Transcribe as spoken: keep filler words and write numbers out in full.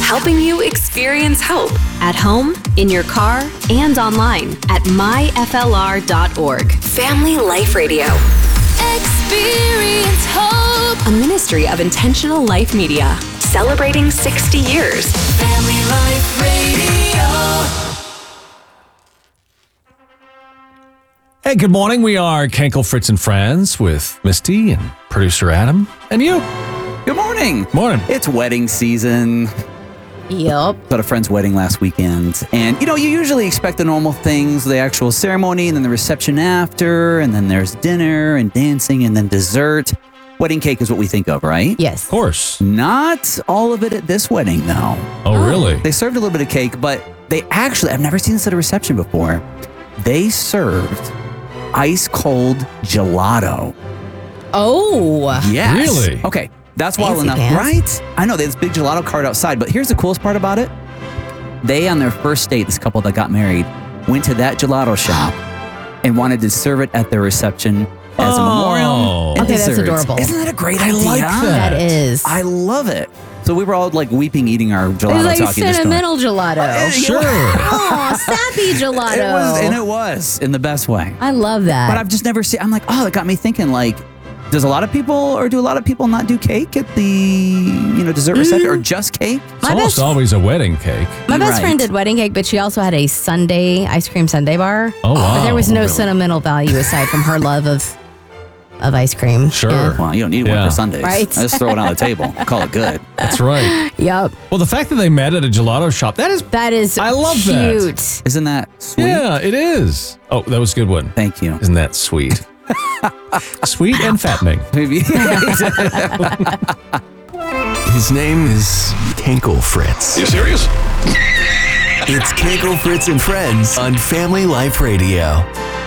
helping you experience hope. At home, in your car, and online at my f l r dot org. Family Life Radio. Experience hope. A ministry of Intentional Life Media. Celebrating sixty years. Family Life Radio. Hey, good morning. We are Kenkel, Fritz, and Friends with Misty and producer Adam. And you. Good morning. Morning. It's wedding season. Yep. Got a friend's wedding last weekend. And, you know, you usually expect the normal things, the actual ceremony, and then the reception after, and then there's dinner and dancing, and then dessert. Wedding cake is what we think of, right? Yes. Of course. Not all of it at this wedding, though. Oh, really? They served a little bit of cake, but they actually, I've never seen this at a reception before. They served ice cold gelato. Oh. Yes. Really? Okay. That's wild Fancy enough, pants. right? I know, they have this big gelato cart outside, but here's the coolest part about it. They, on their first date, this couple that got married, went to that gelato shop and wanted to serve it at their reception as a Oh. memorial. and Okay, that's desserts. adorable. Isn't that a great I idea? like that. That is. I love it. So we were all like weeping eating our gelato It's like talking. just going, sentimental gelato. Sure. Oh, sappy gelato. It was, and it was in the best way. I love that. But I've just never seen. I'm like, oh, it got me thinking. Like, does a lot of people, or do a lot of people not do cake at the, you know, dessert reception, or just cake? It's My almost best- always a wedding cake. My best Right. friend did wedding cake, but she also had a sundae, ice cream sundae bar. Oh, wow. But there was no really? sentimental value aside from her love of of ice cream. Sure. Yeah. Well, you don't need Yeah. one for Sundays. Right. I just throw it on the table. Call it good. That's right. Yep. Well, the fact that they met at a gelato shop, that is, That is I love that. cute. Isn't that sweet? yeah, it is. Oh, that was a good one. Thank you. Isn't that sweet? Sweet and fattening. Maybe. His name is Kenkel Fritz. You serious? It's Kenkel Fritz and Friends on Family Life Radio.